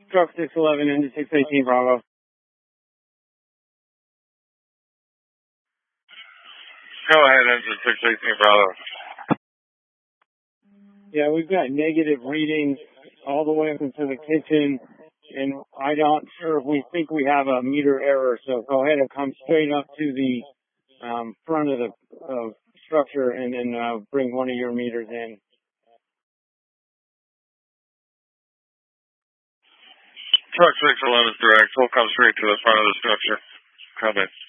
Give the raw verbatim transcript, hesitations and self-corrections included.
Truck six eleven into six eighteen Bravo. Go ahead, engine six eighteen Bravo. Yeah, we've got negative readings all the way up into the kitchen, and I don't sure if we think we have a meter error, so go ahead and come straight up to the um, front of the uh, structure and then uh, bring one of your meters in. Truck six eleven is direct. We'll come straight to the front of the structure. Come in.